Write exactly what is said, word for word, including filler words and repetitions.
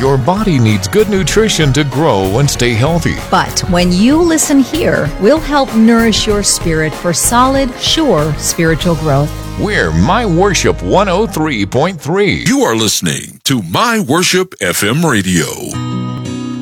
Your body needs good nutrition to grow and stay healthy. But when you listen here, we'll help nourish your spirit for solid, sure spiritual growth. We're My Worship one oh three point three. You are listening to My Worship F M Radio.